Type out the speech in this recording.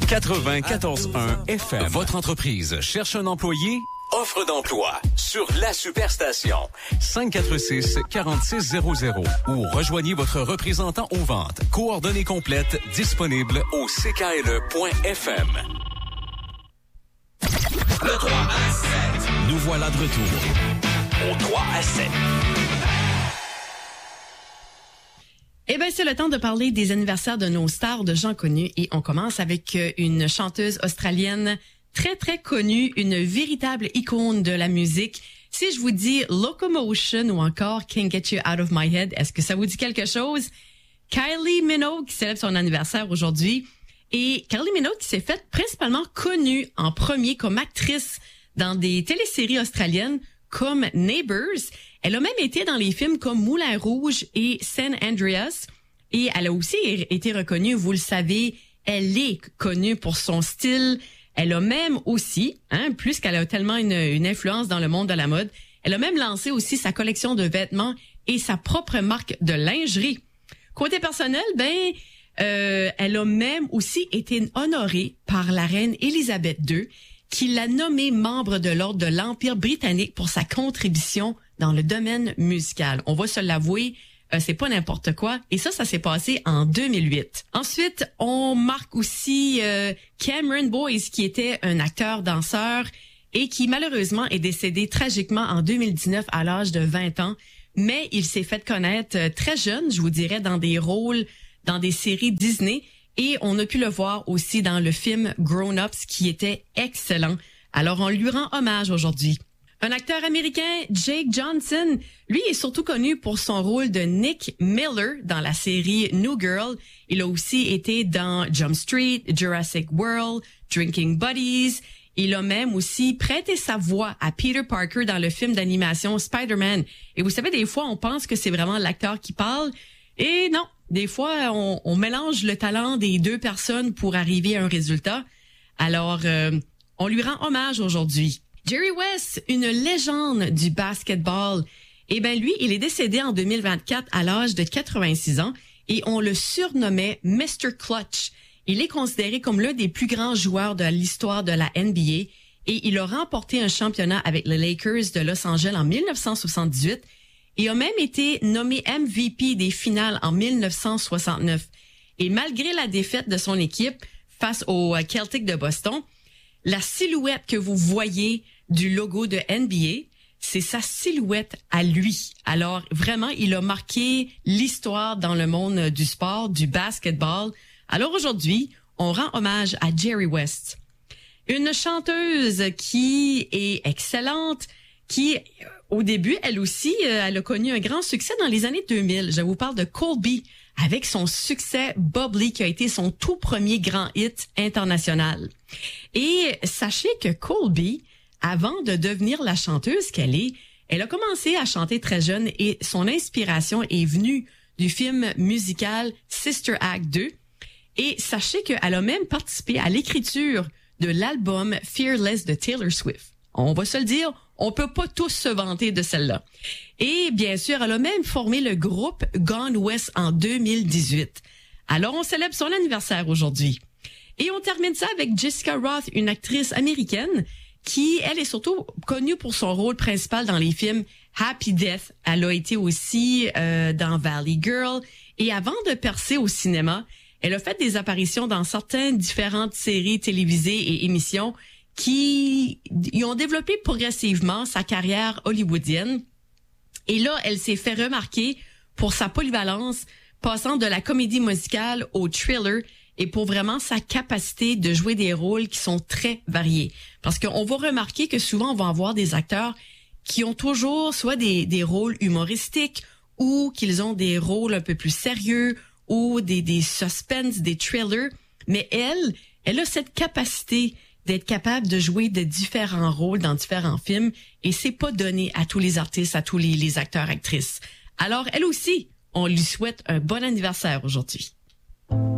94.1 FM. Votre entreprise cherche un employé? Offre d'emploi sur la Superstation. 546-4600 ou rejoignez votre représentant aux ventes. Coordonnées complètes disponibles au ckle.fm. Le 3 à 7. Nous voilà de retour au 3 à 7. Eh bien, c'est le temps de parler des anniversaires de nos stars, de gens connus. Et on commence avec une chanteuse australienne très, très connue, une véritable icône de la musique. Si je vous dis Locomotion ou encore Can't Get You Out of My Head, est-ce que ça vous dit quelque chose? Kylie Minogue qui célèbre son anniversaire aujourd'hui. Et Kylie Minogue qui s'est faite principalement connue en premier comme actrice dans des téléséries australiennes comme Neighbours. Elle a même été dans les films comme Moulin Rouge et San Andreas. Et elle a aussi été reconnue, vous le savez, elle est connue pour son style. Elle a même aussi, plus qu'elle a tellement une influence dans le monde de la mode, elle a même lancé aussi sa collection de vêtements et sa propre marque de lingerie. Côté personnel, elle a même aussi été honorée par la reine Élisabeth II, qui l'a nommée membre de l'ordre de l'Empire britannique pour sa contribution dans le domaine musical. On va se l'avouer, c'est pas n'importe quoi. Et ça s'est passé en 2008. Ensuite, on marque aussi Cameron Boyce, qui était un acteur-danseur et qui malheureusement est décédé tragiquement en 2019 à l'âge de 20 ans. Mais il s'est fait connaître très jeune, je vous dirais, dans des rôles, dans des séries Disney. Et on a pu le voir aussi dans le film Grown Ups, qui était excellent. Alors, on lui rend hommage aujourd'hui. Un acteur américain, Jake Johnson, lui est surtout connu pour son rôle de Nick Miller dans la série New Girl. Il a aussi été dans Jump Street, Jurassic World, Drinking Buddies. Il a même aussi prêté sa voix à Peter Parker dans le film d'animation Spider-Man. Et vous savez, des fois, on pense que c'est vraiment l'acteur qui parle. Et non, des fois, on mélange le talent des deux personnes pour arriver à un résultat. Alors, on lui rend hommage aujourd'hui. Jerry West, une légende du basketball. Eh ben lui, il est décédé en 2024 à l'âge de 86 ans et on le surnommait Mr. Clutch. Il est considéré comme l'un des plus grands joueurs de l'histoire de la NBA et il a remporté un championnat avec les Lakers de Los Angeles en 1978 et a même été nommé MVP des finales en 1969. Et malgré la défaite de son équipe face aux Celtics de Boston, la silhouette que vous voyez du logo de NBA, c'est sa silhouette à lui. Alors, vraiment, il a marqué l'histoire dans le monde du sport, du basketball. Alors aujourd'hui, on rend hommage à Jerry West. Une chanteuse qui est excellente, qui, au début, elle aussi, elle a connu un grand succès dans les années 2000. Je vous parle de Colby, avec son succès Bubbly, qui a été son tout premier grand hit international. Et sachez que Colby, avant de devenir la chanteuse qu'elle est, elle a commencé à chanter très jeune et son inspiration est venue du film musical Sister Act 2. Et sachez qu'elle a même participé à l'écriture de l'album Fearless de Taylor Swift. On va se le dire, on peut pas tous se vanter de celle-là. Et bien sûr, elle a même formé le groupe Gone West en 2018. Alors, on célèbre son anniversaire aujourd'hui. Et on termine ça avec Jessica Roth, une actrice américaine qui, elle, est surtout connue pour son rôle principal dans les films Happy Death. Elle a été aussi dans Valley Girl. Et avant de percer au cinéma, elle a fait des apparitions dans certaines différentes séries télévisées et émissions qui y ont développé progressivement sa carrière hollywoodienne. Et là, elle s'est fait remarquer pour sa polyvalence, passant de la comédie musicale au thriller et pour vraiment sa capacité de jouer des rôles qui sont très variés. Parce qu'on va remarquer que souvent, on va avoir des acteurs qui ont toujours soit des rôles humoristiques ou qu'ils ont des rôles un peu plus sérieux ou des suspens, des thrillers. Mais elle a cette capacité d'être capable de jouer de différents rôles dans différents films et c'est pas donné à tous les artistes, à tous les acteurs, actrices. Alors, elle aussi, on lui souhaite un bon anniversaire aujourd'hui.